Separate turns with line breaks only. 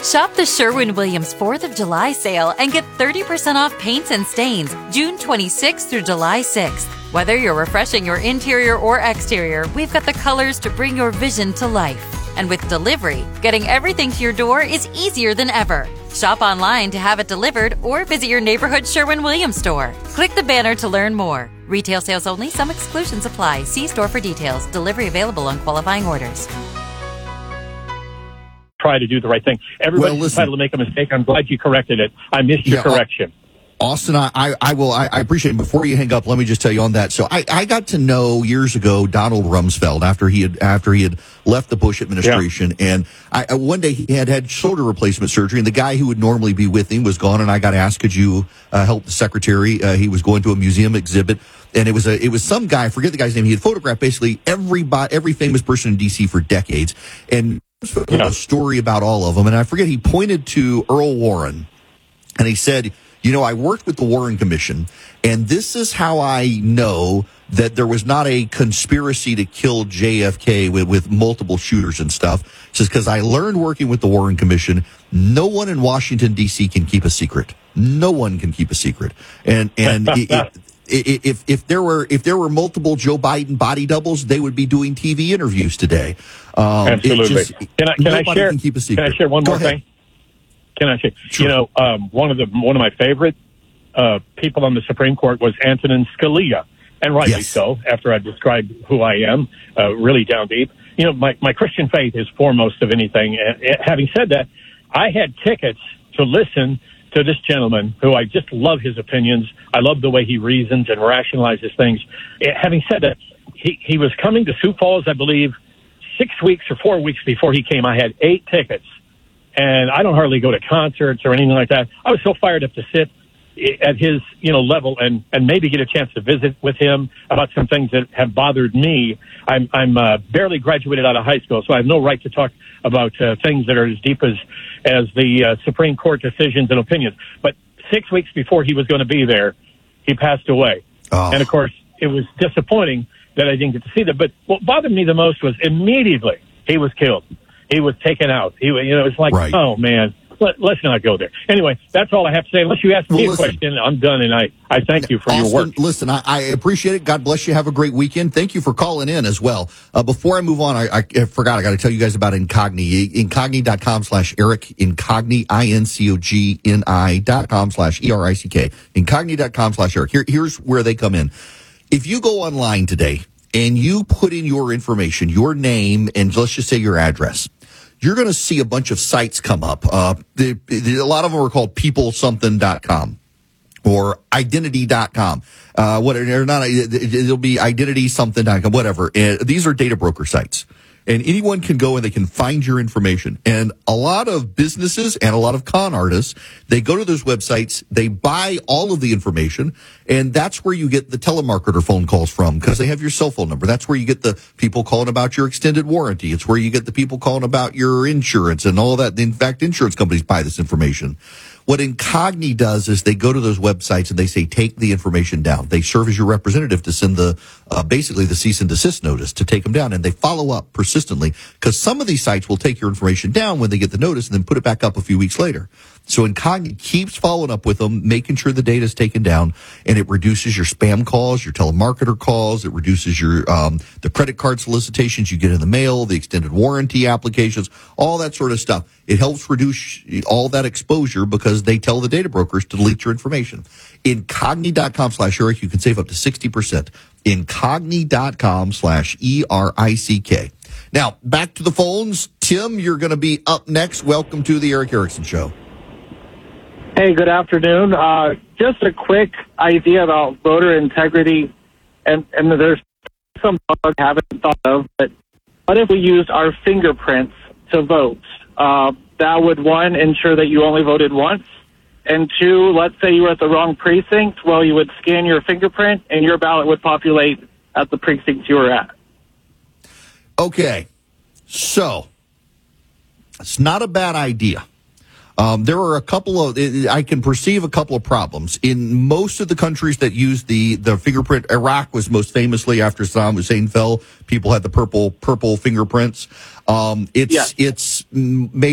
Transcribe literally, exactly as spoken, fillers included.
Shop the Sherwin-Williams fourth of July sale and get thirty percent off paints and stains June twenty-sixth through July sixth. Whether you're refreshing your interior or exterior, we've got the colors to bring your vision to life. And with delivery, getting everything to your door is easier than ever. Shop online to have it delivered or visit your neighborhood Sherwin-Williams store. Click the banner to learn more. Retail sales only. Some exclusions apply. See store for details. Delivery available on qualifying orders.
Try to do the right thing. Everybody's
well,
entitled to make a mistake. I'm glad you corrected it. I missed your
yeah,
correction.
Austin, I, I, I will. I, I appreciate it. Before you hang up, let me just tell you on that. So I, I got to know years ago Donald Rumsfeld after he had after he had left the Bush administration, yeah. and I, one day he had had shoulder replacement surgery, and the guy who would normally be with him was gone, and I got asked, could you uh, help the secretary? Uh, he was going to a museum exhibit, and it was a it was some guy. I forget the guy's name. He had photographed basically every every famous person in D C for decades, and yeah. a story about all of them. And I forget he pointed to Earl Warren, and he said, you know, I worked with the Warren Commission, and this is how I know that there was not a conspiracy to kill J F K with, with multiple shooters and stuff. He says, because I learned working with the Warren Commission, no one in Washington, D C can keep a secret. No one can keep a secret. And and it, it, if if there were if there were multiple Joe Biden body doubles, they would be doing T V interviews today. Um,
Absolutely.
Just,
can I, can I share?
Can, keep a secret.
Can I share one
Go
more
ahead.
thing? Can I say,
sure.
you know, um, one of the one of my favorite uh, people on the Supreme Court was Antonin Scalia, and rightly
yes.
so. After I described who I am, uh, really down deep, you know, my my Christian faith is foremost of anything. Uh, having said that, I had tickets to listen to this gentleman who I just love his opinions. I love the way he reasons and rationalizes things. Uh, having said that, he he was coming to Sioux Falls, I believe, six weeks or four weeks before he came. I had eight tickets. And I don't hardly go to concerts or anything like that. I was so fired up to sit at his, you know, level and, and maybe get a chance to visit with him about some things that have bothered me. I'm, I'm uh, barely graduated out of high school, so I have no right to talk about uh, things that are as deep as, as the uh, Supreme Court decisions and opinions. But six weeks before he was going to be there, he passed away. Oh. And, of course, it was disappointing that I didn't get to see that. But what bothered me the most was immediately he was killed. He was taken out. He, you know, it's like, right. oh, man, let, let's not go there. Anyway, that's all I have to say. Unless you ask me well, a question, I'm done, and I, I thank you for
Austin,
your work.
Listen, I, I appreciate it. God bless you. Have a great weekend. Thank you for calling in as well. Uh, before I move on, I, I forgot. I got to tell you guys about Incogni. Incogni.com slash Eric. Incogni, I N C O G N I dot com slash E R I C K. Incogni.com slash Eric. Here, here's where they come in. If you go online today and you put in your information, your name, and let's just say your address, you're going to see a bunch of sites come up. Uh, the, the, a lot of them are called people something dot com or identity dot com. Uh, what they're not, it'll be identity something dot com, whatever. And these are data broker sites. And anyone can go and they can find your information. And a lot of businesses and a lot of con artists, they go to those websites, they buy all of the information, and that's where you get the telemarketer phone calls from because they have your cell phone number. That's where you get the people calling about your extended warranty. It's where you get the people calling about your insurance and all that. In fact, insurance companies buy this information. What Incogni does is they go to those websites and they say, take the information down. They serve as your representative to send the, uh, basically the cease and desist notice to take them down. And they follow up persistently because some of these sites will take your information down when they get the notice and then put it back up a few weeks later. So Incogni keeps following up with them, making sure the data is taken down, and it reduces your spam calls, your telemarketer calls. It reduces your, um, the credit card solicitations you get in the mail, the extended warranty applications, all that sort of stuff. It helps reduce all that exposure because they tell the data brokers to delete your information. Incogni.com slash Eric, you can save up to sixty percent. Incogni.com slash E R I C K. Now, back to the phones. Tim, you're going to be up next. Welcome to the Eric Erickson Show.
Hey, good afternoon. Uh, just a quick idea about voter integrity, and, and there's some I haven't thought of, but what if we used our fingerprints to vote? Uh, that would, one, ensure that you only voted once, and two, let's say you were at the wrong precinct, well, you would scan your fingerprint, and your ballot would populate at the precinct you were at.
Okay, so it's not a bad idea. Um, there are a couple of, I can perceive a couple of problems. In most of the countries that use the, the fingerprint, Iraq was most famously after Saddam Hussein fell, people had the purple, purple fingerprints. Um, it's, yeah. it's maybe